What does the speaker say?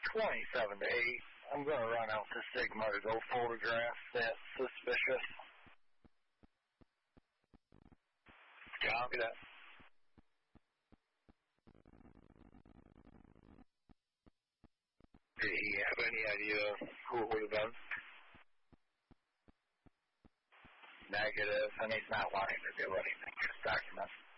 27 to 8. I'm going to run out to Sigma to go photograph that suspicious. Copy that. Did he have any idea who it would have been? Negative, and he's not wanting to do anything. Just document.